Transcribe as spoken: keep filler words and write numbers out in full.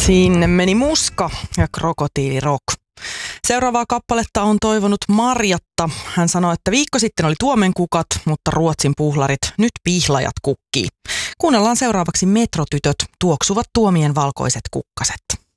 Sinne meni Muska ja Krokotiili Rock. Seuraavaa kappaletta on toivonut Marjatta. Hän sanoi, että viikko sitten oli tuomenkukat, mutta Ruotsin puhlarit, nyt pihlajat kukkii. Kuunnellaan seuraavaksi Metrotytöt, tuoksuvat tuomien valkoiset kukkaset.